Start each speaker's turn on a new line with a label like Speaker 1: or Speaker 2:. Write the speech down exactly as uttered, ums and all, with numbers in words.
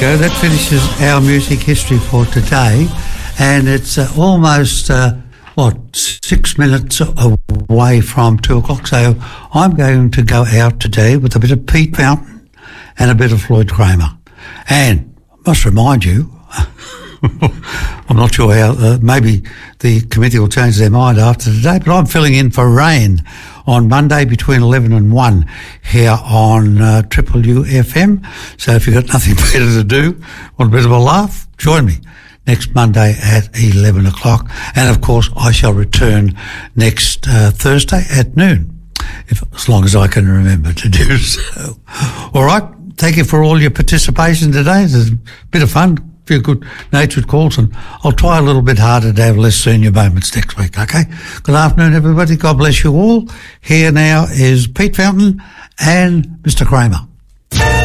Speaker 1: go. That finishes our music history for today, and it's uh, almost, uh, what, six minutes away from two o'clock, so I'm going to go out today with a bit of Pete Fountain and a bit of Floyd Kramer. And I must remind you, I'm not sure how, uh, maybe the committee will change their mind after today, but I'm filling in for Rain on Monday between eleven and one here on uh, Triple U F M. So if you've got nothing better to do, want a bit of a laugh, join me next Monday at eleven o'clock. And of course, I shall return next uh, Thursday at noon, if as long as I can remember to do so. All right. Thank you for all your participation today. It's a bit of fun. Few good natured calls, and I'll try a little bit harder to have less senior moments next week, okay? Good afternoon, everybody. God bless you all. Here now is Pete Fountain and Mister Kramer.